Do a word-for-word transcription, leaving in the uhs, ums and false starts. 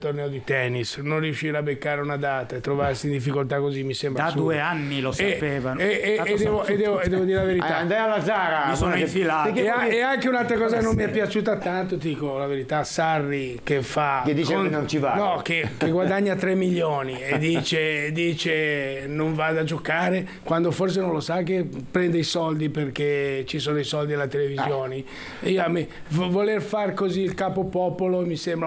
torneo di tennis, non riuscire a beccare una data e trovarsi in difficoltà così mi sembra da assurdo. due anni lo sapevano e, e, e, e, devo, e, devo, e devo dire la verità, Andrea Lazzara mi sono infilato. e, a, e anche un'altra cosa che non mi è piaciuta tanto, ti dico la verità, Sarri che fa che dice con, che non ci va, no, che, che guadagna tre milioni e dice, dice non vada a giocare quando forse non lo sa che prende i soldi perché ci sono i soldi alla televisione. E io, a me, voler far così il capopopolo mi sembra